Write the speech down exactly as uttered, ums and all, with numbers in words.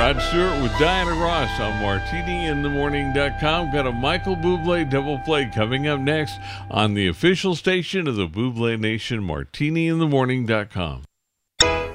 Rod Stewart with Diana Ross on Martini In The Morning dot com. Got a Michael Bublé double play coming up next on the official station of the Bublé Nation, Martini In The Morning dot com.